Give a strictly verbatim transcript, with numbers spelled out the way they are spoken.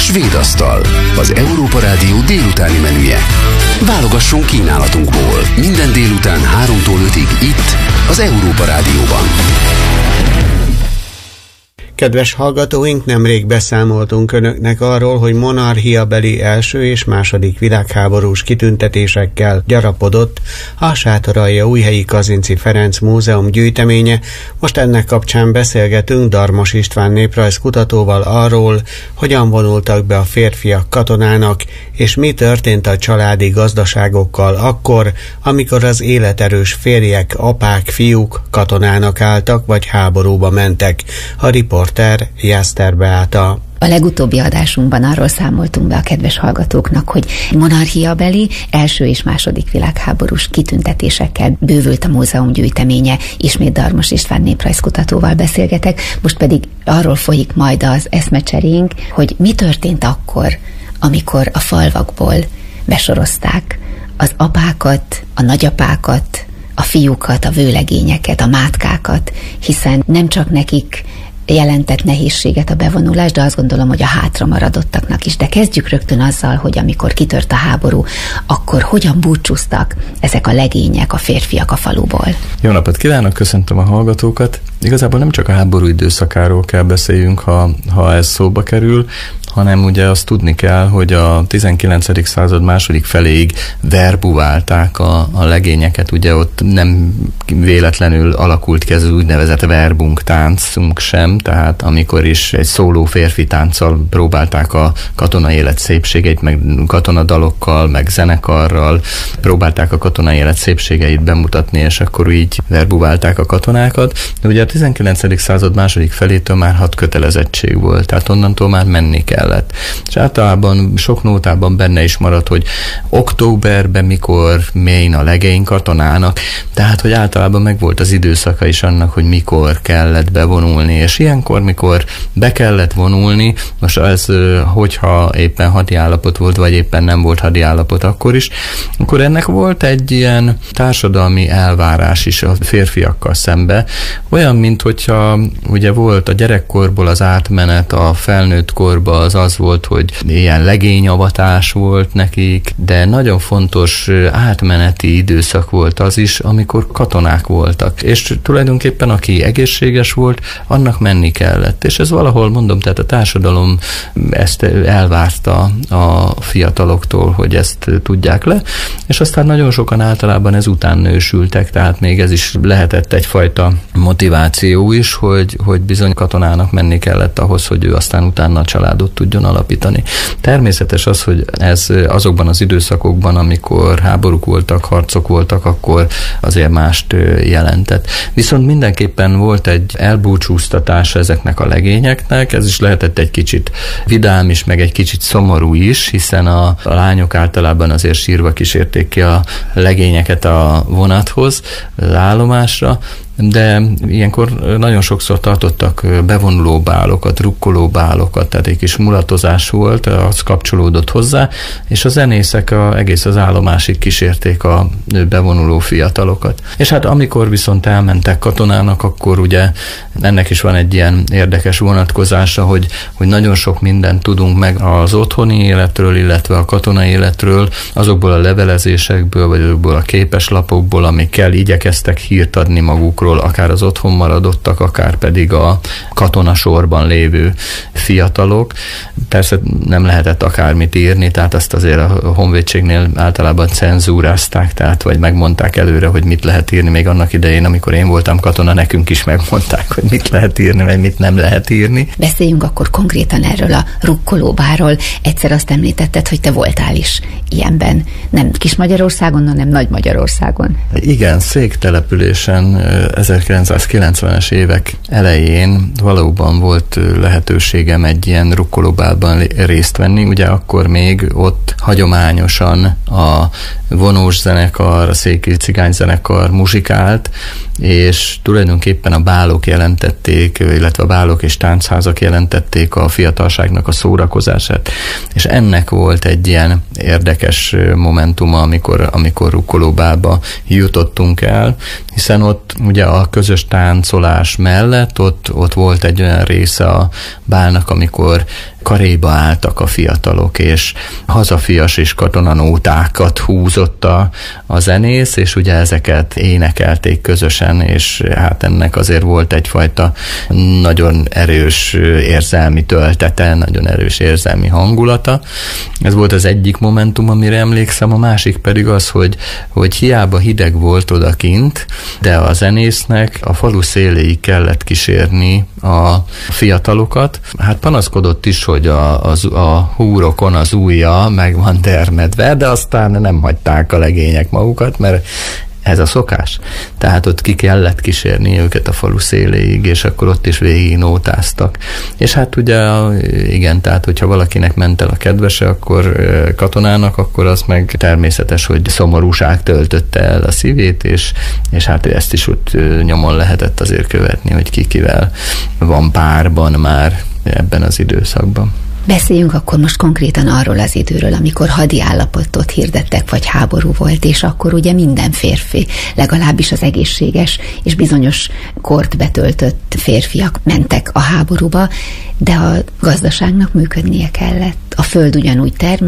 Svéd asztal, az Európa Rádió délutáni menüje. Válogasson kínálatunkból minden délután háromtól ötig itt, az Európa Rádióban. Kedves hallgatóink, nemrég beszámoltunk önöknek arról, hogy monarchiabeli első és második világháborús kitüntetésekkel gyarapodott a Sátoraljaújhelyi Kazinczy Ferenc Múzeum gyűjteménye. Most ennek kapcsán beszélgetünk Darmos István néprajzkutatóval arról, hogyan vonultak be a férfiak katonának, és mi történt a családi gazdaságokkal akkor, amikor az életerős férjek, apák, fiúk katonának álltak, vagy háborúba mentek. A riporter Jászter Beáta. A legutóbbi adásunkban arról számoltunk be a kedves hallgatóknak, hogy monarchiabeli első és második világháborús kitüntetésekkel bővült a múzeum gyűjteménye. Ismét Darmos István néprajzkutatóval beszélgetek, most pedig arról folyik majd az eszmecserénk, hogy mi történt akkor, amikor a falvakból besorozták az apákat, a nagyapákat, a fiúkat, a vőlegényeket, a mátkákat, hiszen nem csak nekik jelentett nehézséget a bevonulás, de azt gondolom, hogy a hátra maradottaknak is. De kezdjük rögtön azzal, hogy amikor kitört a háború, akkor hogyan búcsúztak ezek a legények, a férfiak a faluból. Jó napot kívánok, köszöntöm a hallgatókat. Igazából nem csak a háború időszakáról kell beszéljünk, ha, ha ez szóba kerül, hanem ugye azt tudni kell, hogy a tizenkilencedik század második feléig verbuválták a, a legényeket, ugye ott nem véletlenül alakult ki ez az úgynevezett verbunk táncunk sem, tehát amikor is egy szóló férfi tánccal próbálták a katonai élet szépségeit, meg katonadalokkal, meg zenekarral próbálták a katonai élet szépségeit bemutatni, és akkor így verbuválták a katonákat. De ugye a tizenkilencedik század második felétől már hat kötelezettség volt, tehát onnantól már menni kell. Lett. És általában sok nótában benne is maradt, hogy októberben mikor mélyn a legény katonának, tehát hogy általában megvolt az időszaka is annak, hogy mikor kellett bevonulni, és ilyenkor, mikor be kellett vonulni, most ez, hogyha éppen hadi állapot volt, vagy éppen nem volt hadi állapot akkor is, akkor ennek volt egy ilyen társadalmi elvárás is a férfiakkal szembe, olyan, mint hogyha ugye volt a gyerekkorból az átmenet a felnőtt korba, az az volt, hogy ilyen legényavatás volt nekik, de nagyon fontos átmeneti időszak volt az is, amikor katonák voltak. És tulajdonképpen aki egészséges volt, annak menni kellett. És ez valahol, mondom, tehát a társadalom ezt elvárta a fiataloktól, hogy ezt tudják le, és aztán nagyon sokan általában ezután nősültek, tehát még ez is lehetett egyfajta motiváció is, hogy, hogy bizony katonának menni kellett ahhoz, hogy ő aztán utána a családot tudjon alapítani. Természetes az, hogy ez azokban az időszakokban, amikor háborúk voltak, harcok voltak, akkor azért mást jelentett. Viszont mindenképpen volt egy elbúcsúztatása ezeknek a legényeknek, ez is lehetett egy kicsit vidám is, meg egy kicsit szomorú is, hiszen a, a lányok általában azért sírva kísérték ki a legényeket a vonathoz, az állomásra, de ilyenkor nagyon sokszor tartottak bevonuló bálokat, rukkoló bálokat, tehát egy kis mulatozás volt, az kapcsolódott hozzá, és a zenészek a, egész az állomásig kísérték a bevonuló fiatalokat. És hát amikor viszont elmentek katonának, akkor ugye ennek is van egy ilyen érdekes vonatkozása, hogy, hogy nagyon sok mindent tudunk meg az otthoni életről, illetve a katonai életről, azokból a levelezésekből, vagy azokból a képeslapokból, amikkel igyekeztek hírt adni magukról, akár az otthon maradottak, akár pedig a katonasorban lévő fiatalok. Persze nem lehetett akármit írni, tehát ezt azért a honvédségnél általában cenzúrázták, tehát vagy megmondták előre, hogy mit lehet írni. Még annak idején, amikor én voltam katona, nekünk is megmondták, hogy mit lehet írni, vagy mit nem lehet írni. Beszéljünk akkor konkrétan erről a rukkolóbáról. Egyszer azt említetted, hogy te voltál is ilyenben. Nem Kis-Magyarországon, hanem Nagy-Magyarországon. Igen, széktelepülésen ezerkilencszázkilencvenes évek elején valóban volt lehetőségem egy ilyen rukkolóbálban részt venni. Ugye akkor még ott hagyományosan a vonós zenekar, a széki cigányzenekar muzsikált, és tulajdonképpen a bálok jelentették, illetve a bálok és táncházak jelentették a fiatalságnak a szórakozását, és ennek volt egy ilyen érdekes momentuma, amikor, amikor rukkolóbálba jutottunk el, hiszen ott ugye a közös táncolás mellett ott, ott volt egy olyan része a bálnak, amikor karéba álltak a fiatalok, és hazafias és katonanótákat húzott a, a zenész, és ugye ezeket énekelték közösen, és hát ennek azért volt egyfajta nagyon erős érzelmi töltete, nagyon erős érzelmi hangulata. Ez volt az egyik momentum, amire emlékszem, a másik pedig az, hogy, hogy hiába hideg volt odakint, de a zenésznek a falu széléig kellett kísérni a fiatalokat. Hát panaszkodott is, hogy a, a, a húrokon az ujja meg van termedve, de aztán nem hagyták a legények magukat, mert ez a szokás. Tehát ott ki kellett kísérni őket a falu széléig, és akkor ott is végig nótáztak. És hát ugye, igen, tehát hogyha valakinek ment el a kedvese, akkor katonának, akkor az meg természetes, hogy szomorúság töltötte el a szívét, és, és hát ezt is ott nyomon lehetett azért követni, hogy ki kivel van párban már ebben az időszakban. Beszéljünk akkor most konkrétan arról az időről, amikor hadi állapotot hirdettek, vagy háború volt, és akkor ugye minden férfi, legalábbis az egészséges és bizonyos kort betöltött férfiak mentek a háborúba, de a gazdaságnak működnie kellett. A föld ugyanúgy termel,